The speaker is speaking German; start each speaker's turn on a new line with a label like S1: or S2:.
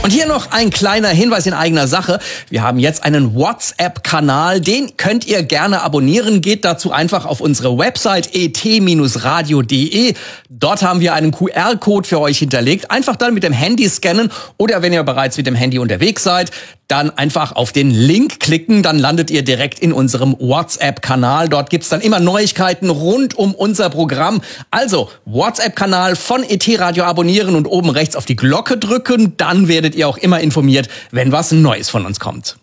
S1: Und hier noch ein kleiner Hinweis in eigener Sache. Wir haben jetzt einen WhatsApp-Kanal, den könnt ihr gerne abonnieren. Geht dazu einfach auf unsere Website et-radio.de. Dort haben wir einen QR-Code für euch hinterlegt. Einfach dann mit dem Handy scannen oder wenn ihr bereits mit dem Handy unterwegs seid, dann einfach auf den Link klicken, dann landet ihr direkt in unserem WhatsApp-Kanal. Dort gibt's dann immer Neuigkeiten rund um unser Programm. Also WhatsApp-Kanal von ET Radio abonnieren und oben rechts auf die Glocke drücken. Dann werdet ihr auch immer informiert, wenn was Neues von uns kommt.